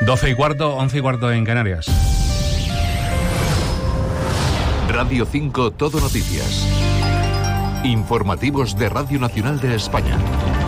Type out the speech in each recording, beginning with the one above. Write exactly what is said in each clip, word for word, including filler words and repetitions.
doce y cuarto, once y cuarto en Canarias. Radio cinco Todo Noticias. Informativos de Radio Nacional de España.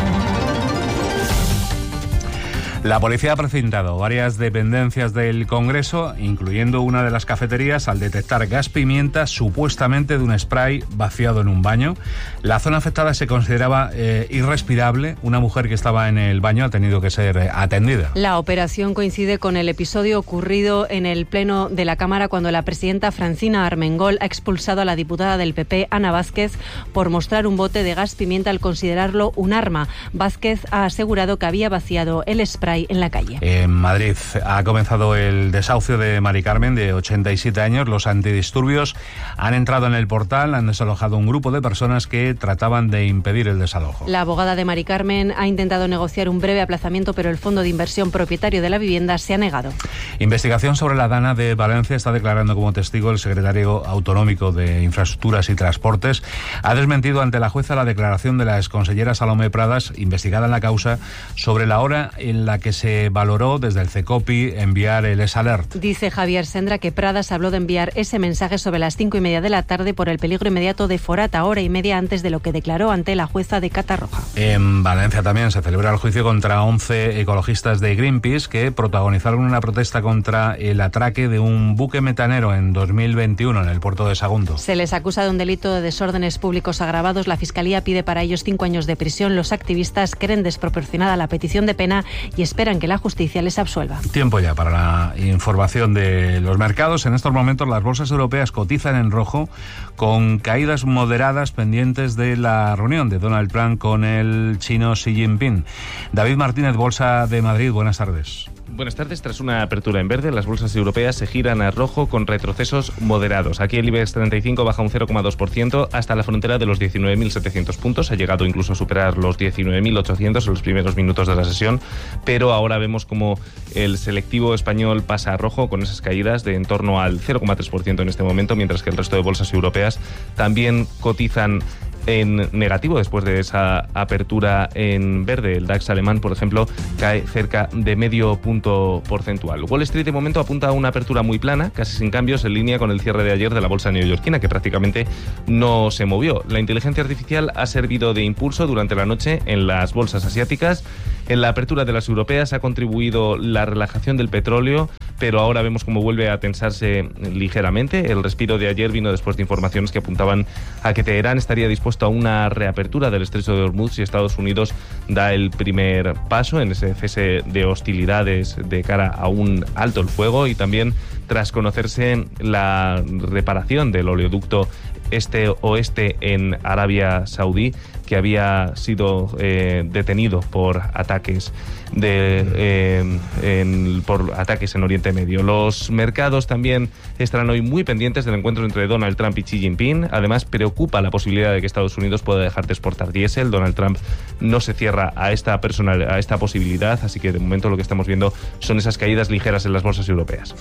La policía ha precintado varias dependencias del Congreso, incluyendo una de las cafeterías, al detectar gas pimienta supuestamente de un spray vaciado en un baño. La zona afectada se consideraba eh, irrespirable. Una mujer que estaba en el baño ha tenido que ser eh, atendida. La operación coincide con el episodio ocurrido en el Pleno de la Cámara cuando la presidenta Francina Armengol ha expulsado a la diputada del P P, Ana Vázquez, por mostrar un bote de gas pimienta al considerarlo un arma. Vázquez ha asegurado que había vaciado el spray en la calle. En Madrid ha comenzado el desahucio de Mari Carmen, de ochenta y siete años. Los antidisturbios han entrado en el portal, han desalojado un grupo de personas que trataban de impedir el desalojo. La abogada de Mari Carmen ha intentado negociar un breve aplazamiento, pero el fondo de inversión propietario de la vivienda se ha negado. Investigación sobre la Dana de Valencia. Está declarando como testigo el secretario autonómico de Infraestructuras y Transportes. Ha desmentido ante la jueza la declaración de la exconsellera Salomé Pradas, investigada en la causa, sobre la hora en la que se valoró desde el CECOPI enviar el S-Alert. Dice Javier Sendra que Pradas habló de enviar ese mensaje sobre las cinco y media de la tarde por el peligro inmediato de Forata, hora y media antes de lo que declaró ante la jueza de Catarroja. En Valencia también se celebra el juicio contra once ecologistas de Greenpeace que protagonizaron una protesta contra el atraque de un buque metanero en dos mil veintiuno en el puerto de Sagunto. Se les acusa de un delito de desórdenes públicos agravados. La Fiscalía pide para ellos cinco años de prisión. Los activistas creen desproporcionada la petición de pena y esperan que la justicia les absuelva. Tiempo ya para la información de los mercados. En estos momentos las bolsas europeas cotizan en rojo, con caídas moderadas pendientes de la reunión de Donald Trump con el chino Xi Jinping. David Martínez, Bolsa de Madrid, buenas tardes. Buenas tardes. Tras una apertura en verde, las bolsas europeas se giran a rojo con retrocesos moderados. Aquí el IBEX treinta y cinco baja un cero coma dos por ciento hasta la frontera de los diecinueve mil setecientos puntos. Ha llegado incluso a superar los diecinueve mil ochocientos en los primeros minutos de la sesión, pero ahora vemos como el selectivo español pasa a rojo con esas caídas de en torno al cero coma tres por ciento en este momento, mientras que el resto de bolsas europeas también cotizan en negativo después de esa apertura en verde. El DAX alemán, por ejemplo, cae cerca de medio punto porcentual. Wall Street de momento apunta a una apertura muy plana, casi sin cambios, en línea con el cierre de ayer de la bolsa neoyorquina, que prácticamente no se movió. La inteligencia artificial ha servido de impulso durante la noche en las bolsas asiáticas. En la apertura de las europeas ha contribuido la relajación del petróleo, pero ahora vemos cómo vuelve a tensarse ligeramente. El respiro de ayer vino después de informaciones que apuntaban a que Teherán estaría dispuesto a una reapertura del estrecho de Hormuz si Estados Unidos da el primer paso en ese cese de hostilidades de cara a un alto el fuego, y también tras conocerse la reparación del oleoducto este-oeste en Arabia Saudí, que había sido eh, detenido por ataques de eh, en, por ataques en Oriente Medio. Los mercados también estarán hoy muy pendientes del encuentro entre Donald Trump y Xi Jinping. Además, preocupa la posibilidad de que Estados Unidos pueda dejar de exportar diésel. Donald Trump no se cierra a esta personal, a esta posibilidad, así que de momento lo que estamos viendo son esas caídas ligeras en las bolsas europeas.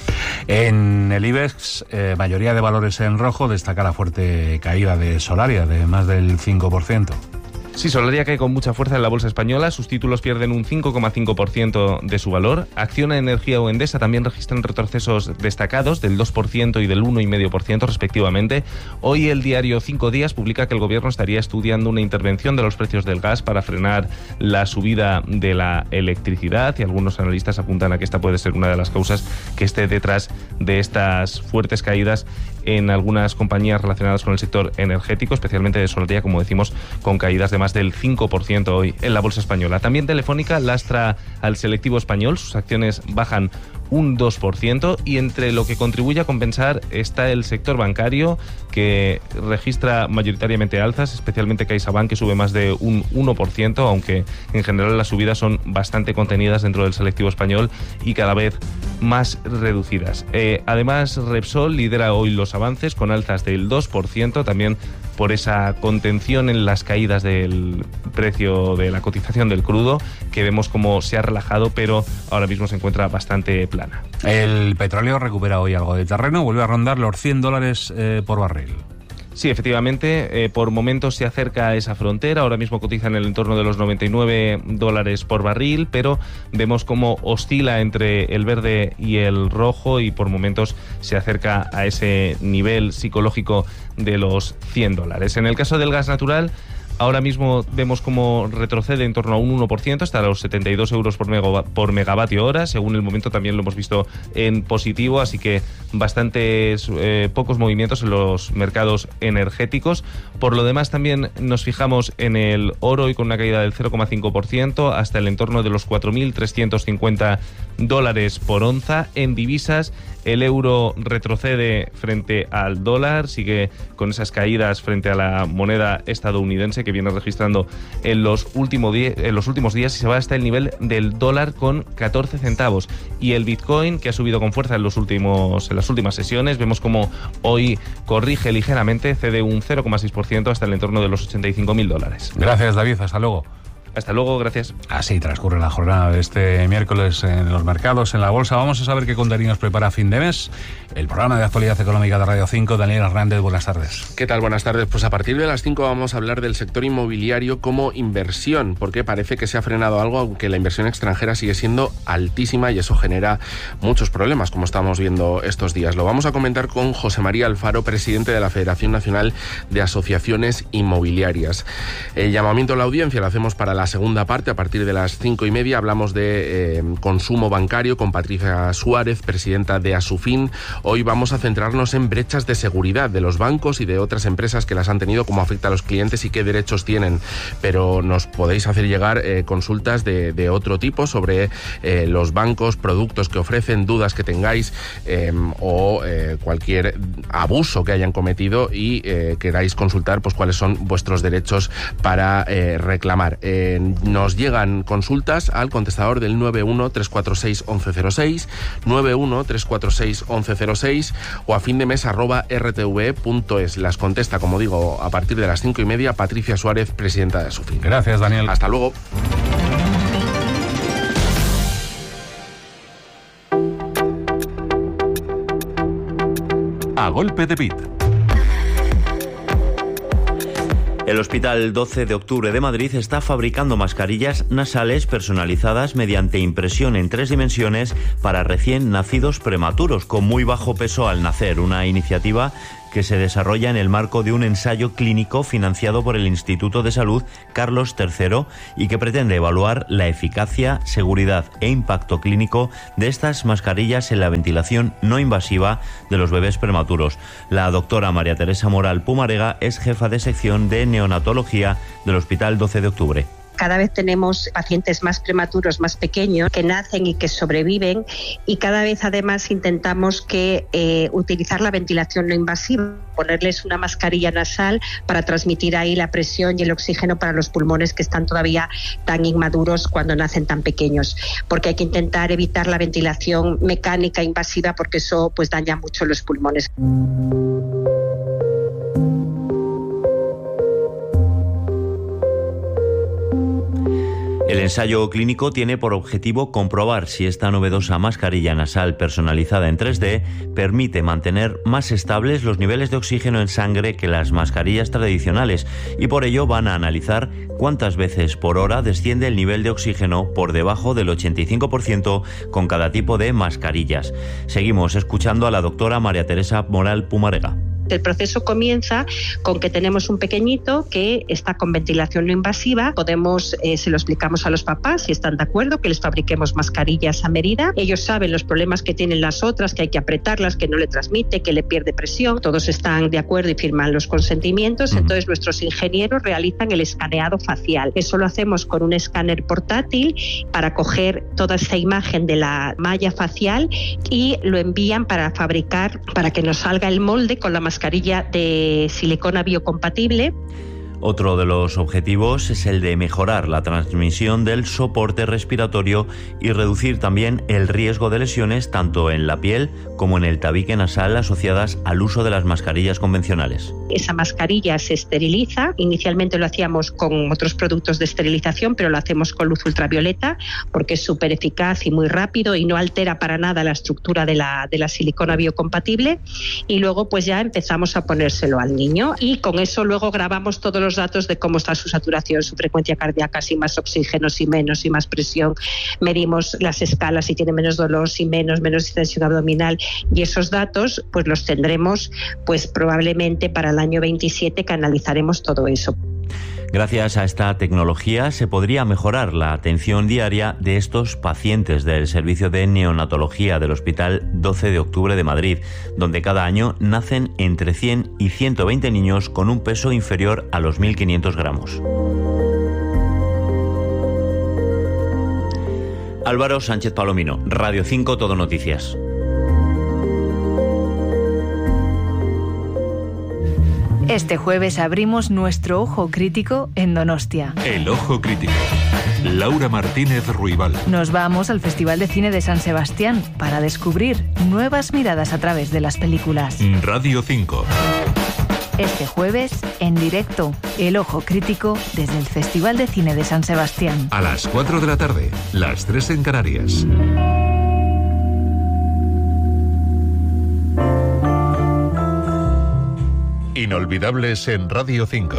En el IBEX, eh, mayoría de valores en rojo. Destaca la fuerte caída de Solaria, de más del cinco por ciento. Sí, Solaria cae con mucha fuerza en la bolsa española. Sus títulos pierden un cinco coma cinco por ciento de su valor. Acciona, Energía o Endesa también registran retrocesos destacados del dos por ciento y del uno coma cinco por ciento respectivamente. Hoy el diario Cinco Días publica que el gobierno estaría estudiando una intervención de los precios del gas para frenar la subida de la electricidad, y algunos analistas apuntan a que esta puede ser una de las causas que esté detrás de estas fuertes caídas en algunas compañías relacionadas con el sector energético, especialmente de Solaria, como decimos, con caídas de más del cinco por ciento hoy en la bolsa española. También Telefónica lastra al selectivo español, sus acciones bajan un dos por ciento, y entre lo que contribuye a compensar está el sector bancario, que registra mayoritariamente alzas, especialmente CaixaBank, que sube más de un uno por ciento, aunque en general las subidas son bastante contenidas dentro del selectivo español y cada vez más reducidas. Eh, además, Repsol lidera hoy los avances con alzas del dos por ciento, también por esa contención en las caídas del precio de la cotización del crudo, que vemos como se ha relajado, pero ahora mismo se encuentra bastante plana. El petróleo recupera hoy algo de terreno, vuelve a rondar los cien dólares eh, por barril. Sí, efectivamente, eh, por momentos se acerca a esa frontera, ahora mismo cotiza en el entorno de los noventa y nueve dólares por barril, pero vemos cómo oscila entre el verde y el rojo y por momentos se acerca a ese nivel psicológico de los cien dólares. En el caso del gas natural, ahora mismo vemos cómo retrocede en torno a un uno por ciento hasta los setenta y dos euros por, mega, por megavatio hora. Según el momento también lo hemos visto en positivo, así que bastantes eh, pocos movimientos en los mercados energéticos. Por lo demás también nos fijamos en el oro y con una caída del cero coma cinco por ciento hasta el entorno de los cuatro mil trescientos cincuenta dólares por onza. En divisas, el euro retrocede frente al dólar, sigue con esas caídas frente a la moneda estadounidense que viene registrando en los, último die- en los últimos días y se va hasta el nivel del dólar con catorce centavos. Y el Bitcoin, que ha subido con fuerza en, los últimos, en las últimas sesiones, vemos como hoy corrige ligeramente, cede un cero coma seis por ciento hasta el entorno de los ochenta y cinco mil dólares. Gracias, David. Hasta luego. Hasta luego, gracias. Así transcurre la jornada de este miércoles en los mercados, en la bolsa. Vamos a saber qué contenido nos prepara a fin de mes. El programa de actualidad económica de Radio cinco, Daniel Hernández, buenas tardes. ¿Qué tal? Buenas tardes. Pues a partir de las cinco vamos a hablar del sector inmobiliario como inversión, porque parece que se ha frenado algo, aunque la inversión extranjera sigue siendo altísima y eso genera muchos problemas, como estamos viendo estos días. Lo vamos a comentar con José María Alfaro, presidente de la Federación Nacional de Asociaciones Inmobiliarias. El llamamiento a la audiencia lo hacemos para la segunda parte, a partir de las cinco y media. Hablamos de eh, consumo bancario con Patricia Suárez, presidenta de Asufin. Hoy vamos a centrarnos en brechas de seguridad de los bancos y de otras empresas que las han tenido, cómo afecta a los clientes y qué derechos tienen. Pero nos podéis hacer llegar eh, consultas de, de otro tipo sobre eh, los bancos, productos que ofrecen, dudas que tengáis eh, o eh, cualquier abuso que hayan cometido y eh, queráis consultar pues cuáles son vuestros derechos para eh, reclamar. Eh, nos llegan consultas al contestador del nueve uno tres cuatro seis once cero seis, nueve uno tres cuatro seis once cero seis o a fin de mes arroba r t v punto es. Las contesta, como digo, a partir de las cinco y media Patricia Suárez, presidenta de Asufin. Gracias, Daniel. Hasta luego. A golpe de bit. El Hospital doce de octubre de Madrid está fabricando mascarillas nasales personalizadas mediante impresión en tres dimensiones para recién nacidos prematuros con muy bajo peso al nacer, una iniciativa que se desarrolla en el marco de un ensayo clínico financiado por el Instituto de Salud Carlos tercero y que pretende evaluar la eficacia, seguridad e impacto clínico de estas mascarillas en la ventilación no invasiva de los bebés prematuros. La doctora María Teresa Moral Pumarega es jefa de sección de neonatología del Hospital doce de octubre. Cada vez tenemos pacientes más prematuros, más pequeños, que nacen y que sobreviven, y cada vez además intentamos que eh, utilizar la ventilación no invasiva, ponerles una mascarilla nasal para transmitir ahí la presión y el oxígeno para los pulmones que están todavía tan inmaduros cuando nacen tan pequeños, porque hay que intentar evitar la ventilación mecánica invasiva porque eso pues daña mucho los pulmones. El ensayo clínico tiene por objetivo comprobar si esta novedosa mascarilla nasal personalizada en tres D permite mantener más estables los niveles de oxígeno en sangre que las mascarillas tradicionales y por ello van a analizar cuántas veces por hora desciende el nivel de oxígeno por debajo del ochenta y cinco por ciento con cada tipo de mascarillas. Seguimos escuchando a la doctora María Teresa Moral Pumarega. El proceso comienza con que tenemos un pequeñito que está con ventilación no invasiva. Podemos, eh, se lo explicamos a los papás si están de acuerdo, que les fabriquemos mascarillas a medida. Ellos saben los problemas que tienen las otras, que hay que apretarlas, que no le transmite, que le pierde presión. Todos están de acuerdo y firman los consentimientos. Entonces nuestros ingenieros realizan el escaneado facial. Eso lo hacemos con un escáner portátil para coger toda esa imagen de la malla facial y lo envían para fabricar, para que nos salga el molde con la mascarilla mascarilla de silicona biocompatible. Otro de los objetivos es el de mejorar la transmisión del soporte respiratorio y reducir también el riesgo de lesiones tanto en la piel como en el tabique nasal asociadas al uso de las mascarillas convencionales. Esa mascarilla se esteriliza. Inicialmente lo hacíamos con otros productos de esterilización, pero lo hacemos con luz ultravioleta porque es súper eficaz y muy rápido y no altera para nada la estructura de la, de la silicona biocompatible. Y luego pues ya empezamos a ponérselo al niño y con eso luego grabamos todos los datos de cómo está su saturación, su frecuencia cardíaca, si más oxígeno, si menos, si más presión. Medimos las escalas, si tiene menos dolor, si menos, menos distensión abdominal, y esos datos pues los tendremos pues probablemente para el año veintisiete, que analizaremos todo eso. Gracias a esta tecnología se podría mejorar la atención diaria de estos pacientes del servicio de neonatología del Hospital doce de octubre de Madrid, donde cada año nacen entre cien y ciento veinte niños con un peso inferior a los mil quinientos gramos. Álvaro Sánchez Palomino, Radio cinco Todo Noticias. Este jueves abrimos nuestro Ojo Crítico en Donostia. El Ojo Crítico. Laura Martínez Ruibal. Nos vamos al Festival de Cine de San Sebastián para descubrir nuevas miradas a través de las películas. Radio cinco. Este jueves, en directo, El Ojo Crítico desde el Festival de Cine de San Sebastián. A las cuatro de la tarde, las tres en Canarias. Inolvidables en Radio cinco.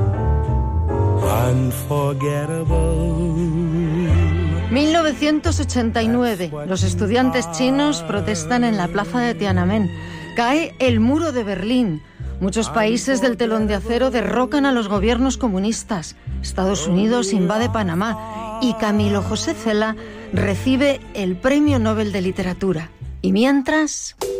mil novecientos ochenta y nueve. Los estudiantes chinos protestan en la plaza de Tiananmen. Cae el muro de Berlín. Muchos países del telón de acero derrocan a los gobiernos comunistas. Estados Unidos invade Panamá y Camilo José Cela recibe el Premio Nobel de Literatura. Y mientras...